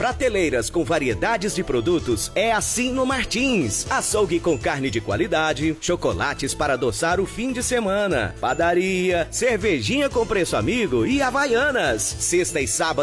prateleiras com variedades de produtos é assim no Martins. Açougue com carne de qualidade, chocolates para adoçar o fim de semana, padaria, cervejinha com preço amigo e Havaianas. Sexta e sábado